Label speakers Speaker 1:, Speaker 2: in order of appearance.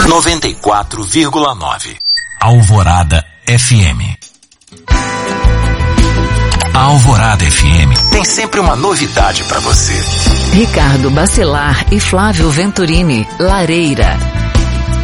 Speaker 1: 94,9. Alvorada FM. A Alvorada FM tem sempre uma novidade para você.
Speaker 2: Ricardo Bacelar e Flávio Venturini, Lareira.